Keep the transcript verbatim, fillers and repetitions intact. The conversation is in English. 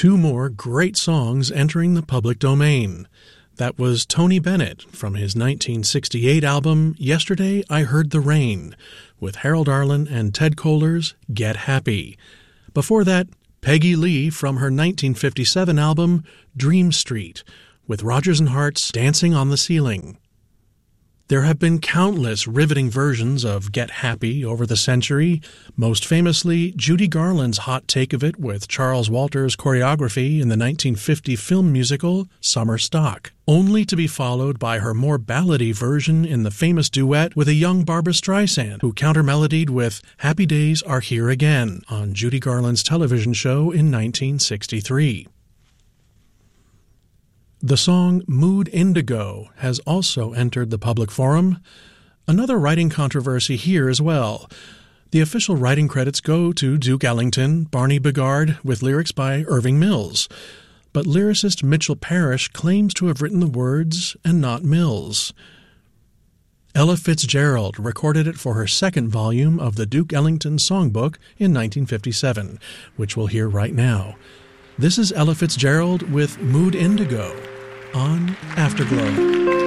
two more great songs entering the public domain. That was Tony Bennett from his nineteen sixty-eight album Yesterday I Heard the Rain, with Harold Arlen and Ted Koehler's Get Happy. Before that, Peggy Lee from her nineteen fifty-seven album Dream Street, with Rodgers and Hart's Dancing on the Ceiling. There have been countless riveting versions of Get Happy over the century, most famously Judy Garland's hot take of it with Charles Walters' choreography in the nineteen fifty film musical Summer Stock, only to be followed by her more ballady version in the famous duet with a young Barbra Streisand, who counter-melodied with Happy Days Are Here Again on Judy Garland's television show in nineteen sixty-three. The song Mood Indigo has also entered the public forum. Another writing controversy here as well. The official writing credits go to Duke Ellington, Barney Bigard, with lyrics by Irving Mills. But lyricist Mitchell Parrish claims to have written the words and not Mills. Ella Fitzgerald recorded it for her second volume of the Duke Ellington Songbook in nineteen fifty-seven, which we'll hear right now. This is Ella Fitzgerald with Mood Indigo on Afterglow.